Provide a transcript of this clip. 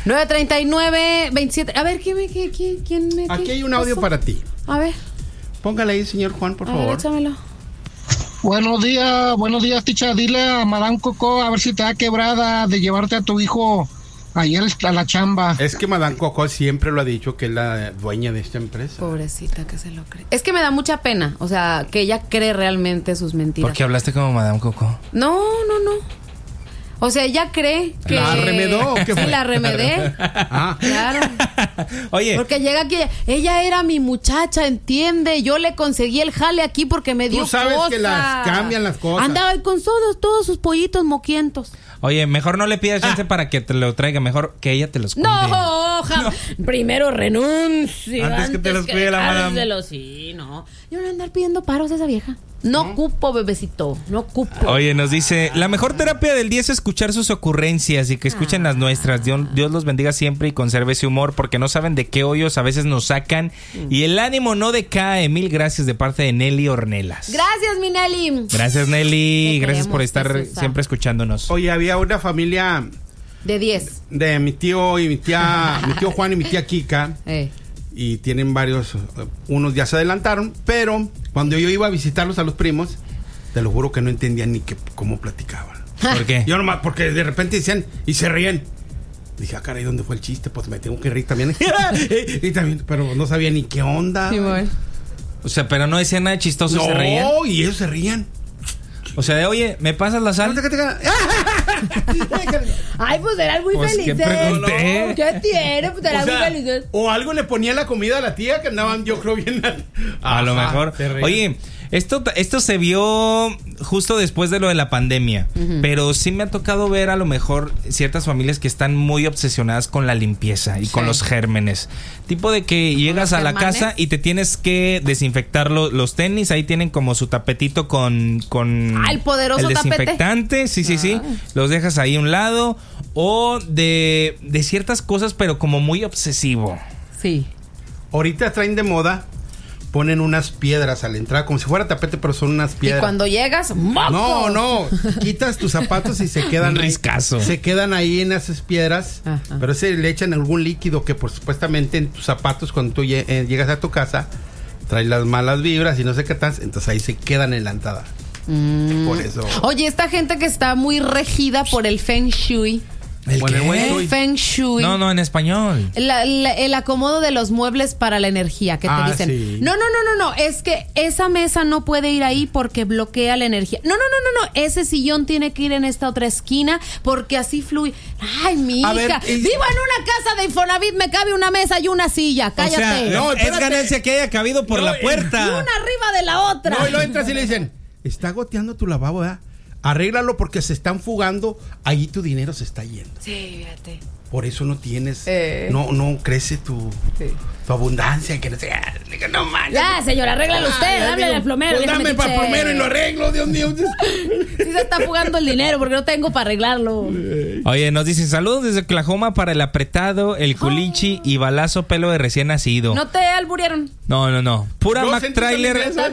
939-27. A ver, ¿quién me? Aquí hay un audio para ti. A ver. Póngale ahí, señor Juan, por favor. Ver, échamelo. Buenos días, ticha. Dile a Madame Coco a ver si te da quebrada de llevarte a tu hijo ayer a la chamba. Es que Madame Coco siempre lo ha dicho, que es la dueña de esta empresa. Pobrecita que se lo cree. Es que me da mucha pena, o sea, que ella cree realmente sus mentiras. ¿Por qué hablaste como Madame Coco? No. O sea, ella cree que... ¿La remedó o qué fue? Sí, la remedé. Claro. Oye. Porque llega aquí, ella era mi muchacha, ¿entiende? Yo le conseguí el jale aquí porque me dio Tú sabes cosa. que las cambian las cosas. Andaba ahí con todos sus pollitos moquientos. Oye, mejor no le pidas chance para que te lo traiga. Mejor que ella te los cuide. No. Primero renuncio. Antes que te los cuide la madame. Sí, no. Yo no voy a andar pidiendo paros a esa vieja. No ocupo, bebecito. No ocupo. Oye, nos dice, la mejor terapia del día es escuchar sus ocurrencias y que escuchen las nuestras. Dios los bendiga siempre y conserve ese humor porque no saben de qué hoyos a veces nos sacan y el ánimo no decae. Mil gracias de parte de Nelly Ornelas. Gracias, mi Nelly. Gracias, Nelly. Gracias por estar Jesús. siempre escuchándonos. Oye, había una familia de 10 de mi tío y mi tía, mi tío Juan y mi tía Kika. Y tienen varios, unos ya se adelantaron, pero cuando yo iba a visitarlos a los primos, te lo juro que no entendían ni cómo platicaban. ¿Por qué? Yo nomás, porque de repente decían y se rían. Dije, caray, ¿dónde fue el chiste? Pues me tengo que reír también. Y también, pero no sabía ni qué onda. Sí, bueno. O sea, pero no decían nada chistoso, se reían. No, y ellos se rían. O sea, oye, ¿me pasas la sal? Ay, pues eran muy felices. ¿Qué pregunté? ¿Qué tiene? Pues eran muy felices. O algo le ponía la comida a la tía que andaban, yo creo, bien. A lo mejor. Oye, esto se vio justo después de lo de la pandemia. Pero sí me ha tocado ver a lo mejor ciertas familias que están muy obsesionadas con la limpieza y con los gérmenes. Tipo de que llegas a la casa y te tienes que desinfectar los tenis. Ahí tienen como su tapetito con el poderoso el desinfectante. tapete. Sí. Los dejas ahí a un lado. O de ciertas cosas, pero como muy obsesivo. Sí. Ahorita traen de moda, ponen unas piedras a la entrada, como si fuera tapete, pero son unas piedras. Y cuando llegas, ¡moco! No, quitas tus zapatos y se quedan un riscazo. Se quedan ahí en esas piedras. Ajá. Pero se le echan algún líquido que por supuestamente en tus zapatos cuando tú llegas a tu casa trae las malas vibras y no sé qué tal, entonces ahí se quedan en la entrada. Por eso. Oye, esta gente que está muy regida por el Feng Shui. ¿El qué? El Feng Shui. No, en español. El acomodo de los muebles para la energía, que te dicen. Sí. No. Es que esa mesa no puede ir ahí porque bloquea la energía. No. Ese sillón tiene que ir en esta otra esquina porque así fluye. Ay, mi hija. Vivo en una casa de Infonavit, me cabe una mesa y una silla. Cállate. O sea, No, es ganancia que haya cabido por la puerta. Y una arriba de la otra. No, y luego entras y le dicen, está goteando tu lavabo, ¿verdad? Arréglalo porque se están fugando, allí tu dinero se está yendo. Sí, fíjate. Por eso no tienes, no crece tu abundancia, que no sé, no manches. Ya, señora, arréglalo usted, háblale al plomero. Pues dame para el plomero y lo arreglo, Dios mío. Sí se está fugando el dinero porque no tengo para arreglarlo. Oye, nos dicen saludos desde Oklahoma para el apretado, el culichi y balazo pelo de recién nacido. ¿No te alburearon? No. Pura Yo Mac sentí Trailer. esa